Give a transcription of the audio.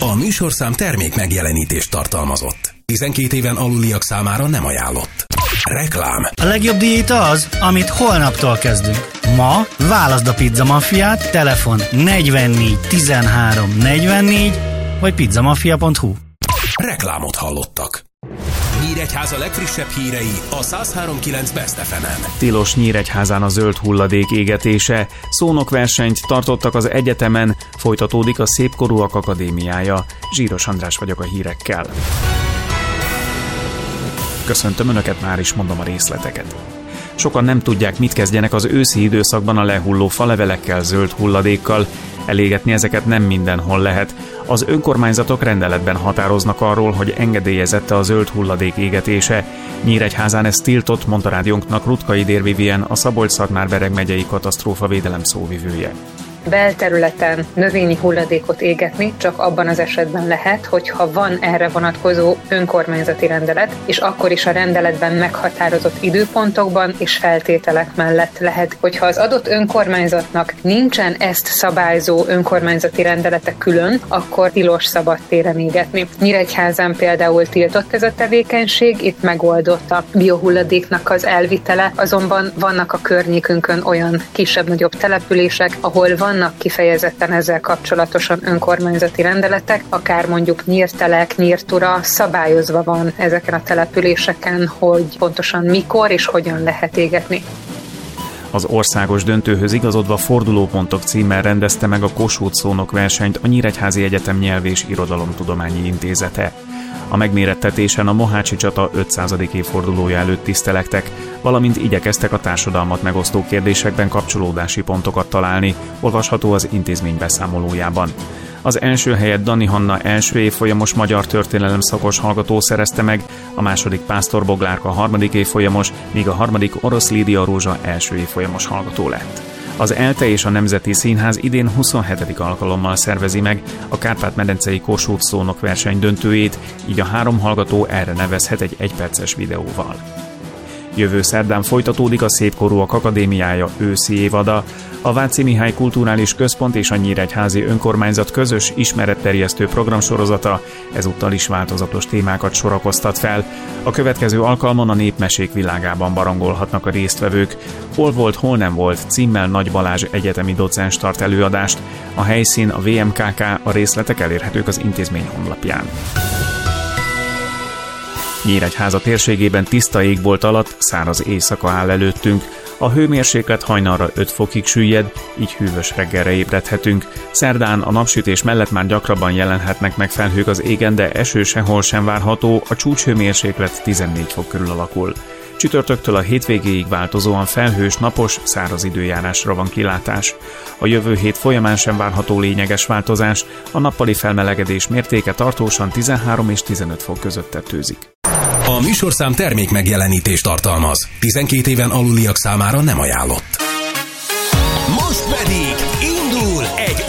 A műsorszám termék megjelenítést tartalmazott. 12 éven aluliak számára nem ajánlott. Reklám. A legjobb diéta az, amit holnaptól kezdünk. Ma válaszd a Pizza Mafiát, telefon 44 13 44 vagy pizzamafia.hu. Reklámot hallottak. Nyíregyháza legfrissebb hírei a 103.9 Best FM-en. Tilos Nyíregyházán a zöld hulladék égetése, szónokversenyt tartottak az egyetemen, folytatódik a Szépkorúak Akadémiája. Zsíros András vagyok a hírekkel. Köszöntöm Önöket, már is mondom a részleteket. Sokan nem tudják, mit kezdjenek az őszi időszakban a lehulló falevelekkel, zöld hulladékkal. Elégetni ezeket nem mindenhol lehet. Az önkormányzatok rendeletben határoznak arról, hogy engedélyezette a zöld hulladék égetése. Nyíregyházán ez tiltott, mondta rádiónknak Rutkai Dér Vivien, a Szabolcs-Szatmár-Bereg megyei katasztrófavédelem szóvivője. Belterületen növényi hulladékot égetni csak abban az esetben lehet, hogyha van erre vonatkozó önkormányzati rendelet, és akkor is a rendeletben meghatározott időpontokban és feltételek mellett lehet. Hogyha az adott önkormányzatnak nincsen ezt szabályzó önkormányzati rendelete külön, akkor tilos szabadtéren égetni. Nyíregyházán például tiltott ez a tevékenység, itt megoldott a biohulladéknak az elvitele, azonban vannak a környékünkön olyan kisebb-nagyobb települések, ahol vannak kifejezetten ezzel kapcsolatosan önkormányzati rendeletek, akár mondjuk Nyírtelek, Nyírtura, szabályozva van ezeken a településeken, hogy pontosan mikor és hogyan lehet égetni. Az országos döntőhöz igazodva Fordulópontok címmel rendezte meg a Kossuth szónokversenyt a Nyíregyházi Egyetem Nyelv- és Irodalomtudományi Intézete. A megmérettetésen a Mohácsi csata 500. évfordulója előtt tisztelektek, valamint igyekeztek a társadalmat megosztó kérdésekben kapcsolódási pontokat találni, olvasható az intézmény beszámolójában. Az első helyet Dani Hanna első évfolyamos magyar történelem szakos hallgató szerezte meg, a második Pásztor Boglárka harmadik évfolyamos, míg a harmadik Orosz Lídia Rózsa első évfolyamos hallgató lett. Az ELTE és a Nemzeti Színház idén 27. alkalommal szervezi meg a Kárpát-medencei Kossuth szónokverseny döntőjét, így a 3 hallgató erre nevezhet egy 1 perces videóval. Jövő szerdán folytatódik a Szépkorúak Akadémiája őszi évada. A Váci Mihály Kulturális Központ és a Nyíregyházi Önkormányzat közös ismeretterjesztő programsorozata ezúttal is változatos témákat sorakoztat fel. A következő alkalmon a népmesék világában barangolhatnak a résztvevők. Hol volt, hol nem volt címmel Nagy Balázs egyetemi docens tart előadást. A helyszín a VMKK, a részletek elérhetők az intézmény honlapján. Nyíregyháza térségében tiszta égbolt alatt száraz éjszaka áll előttünk. A hőmérséklet hajnalra 5 fokig süllyed, így hűvös reggelre ébredhetünk. Szerdán a napsütés mellett már gyakrabban jelenhetnek meg felhők az égen, de eső sehol sem várható, a csúcshőmérséklet 14 fok körül alakul. Csütörtöktől a hétvégéig változóan felhős, napos, száraz időjárásra van kilátás. A jövő hét folyamán sem várható lényeges változás, a nappali felmelegedés mértéke tartósan 13 és 15 fok között tetőzik. A műsorszám termék megjelenítést tartalmaz. 12 éven aluliak számára nem ajánlott. Most pedig